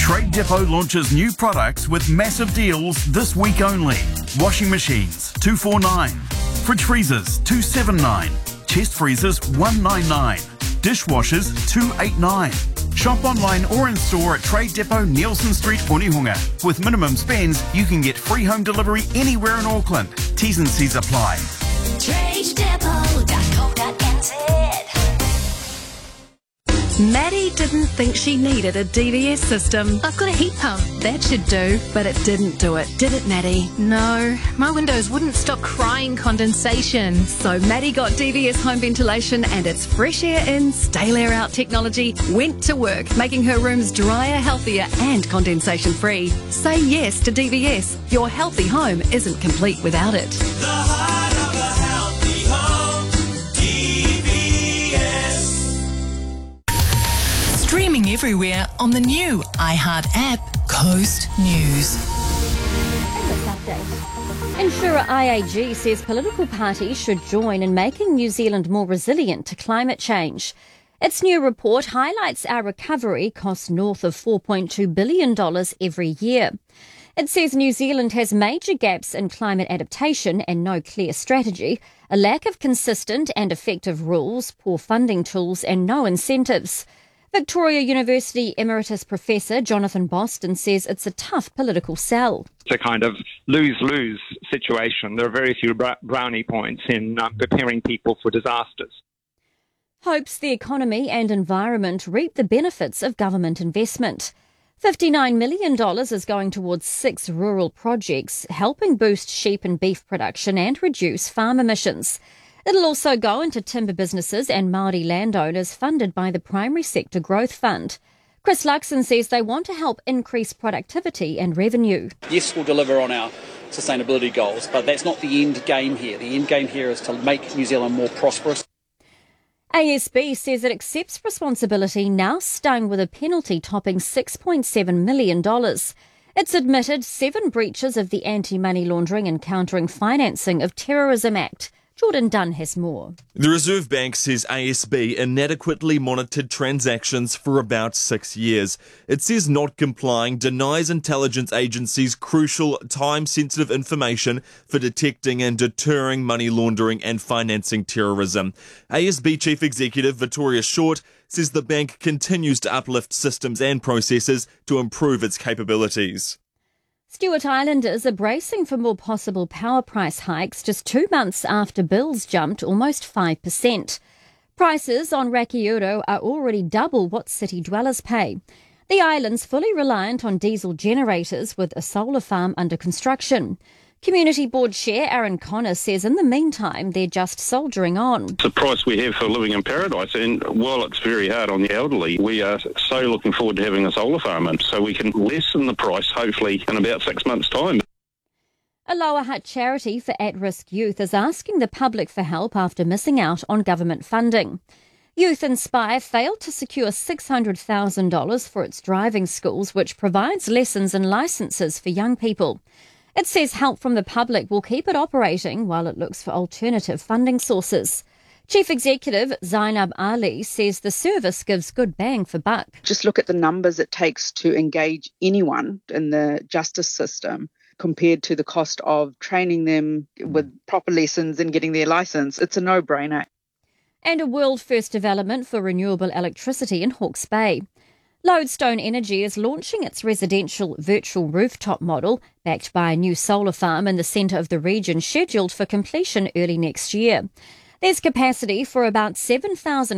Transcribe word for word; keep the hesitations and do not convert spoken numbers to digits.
Trade Depot launches new products with massive deals this week only. Washing machines, two four nine. Fridge freezers, two seven nine. Chest freezers, one nine nine. Dishwashers, two eight nine. Shop online or in store at Trade Depot, Nielsen Street, Onehunga. With minimum spends, you can get free home delivery anywhere in Auckland. T's and C's apply. trade depot dot co dot n z. Maddie didn't think she needed a D V S system. I've got a heat pump. That should do. But it didn't do it, did it, Maddie? No, my windows wouldn't stop crying condensation. So Maddie got D V S home ventilation and its fresh air in, stale air out technology went to work, making her rooms drier, healthier and condensation free. Say yes to D V S. Your healthy home isn't complete without it. The heart of a healthy home, D V S. Streaming everywhere on the new iHeart app, Coast News. And this update. Insurer I A G says political parties should join in making New Zealand more resilient to climate change. Its new report highlights our recovery costs north of four point two billion dollars every year. It says New Zealand has major gaps in climate adaptation and no clear strategy, a lack of consistent and effective rules, poor funding tools and no incentives. Victoria University Emeritus Professor Jonathan Boston says it's a tough political sell. It's a kind of lose-lose situation. There are very few brownie points in um, preparing people for disasters. Hopes the economy and environment reap the benefits of government investment. fifty-nine million dollars is going towards six rural projects, helping boost sheep and beef production and reduce farm emissions. It'll also go into timber businesses and Māori landowners funded by the Primary Sector Growth Fund. Chris Luxon says they want to help increase productivity and revenue. Yes, we'll deliver on our sustainability goals, but that's not the end game here. The end game here is to make New Zealand more prosperous. A S B says it accepts responsibility, now stung with a penalty topping six point seven million dollars. It's admitted seven breaches of the Anti-Money Laundering and Countering Financing of Terrorism Act. Jordan Dunn has more. The Reserve Bank says A S B inadequately monitored transactions for about six years. It says not complying denies intelligence agencies crucial time-sensitive information for detecting and deterring money laundering and financing terrorism. A S B Chief Executive Victoria Short says the bank continues to uplift systems and processes to improve its capabilities. Stewart Islanders are bracing for more possible power price hikes just two months after bills jumped almost five percent. Prices on Rakiuro are already double what city dwellers pay. The island's fully reliant on diesel generators with a solar farm under construction. Community Board Chair Aaron Connor says in the meantime they're just soldiering on. It's the price we have for living in paradise, and while it's very hard on the elderly, we are so looking forward to having a solar farm in so we can lessen the price hopefully in about six months' time. A Lower Hutt charity for at-risk youth is asking the public for help after missing out on government funding. Youth Inspire failed to secure six hundred thousand dollars for its driving schools, which provides lessons and licences for young people. It says help from the public will keep it operating while it looks for alternative funding sources. Chief Executive Zainab Ali says the service gives good bang for buck. Just look at the numbers it takes to engage anyone in the justice system compared to the cost of training them with proper lessons and getting their licence. It's a no-brainer. And a world-first development for renewable electricity in Hawke's Bay. Lodestone Energy is launching its residential virtual rooftop model, backed by a new solar farm in the centre of the region, scheduled for completion early next year. There's capacity for about seven thousand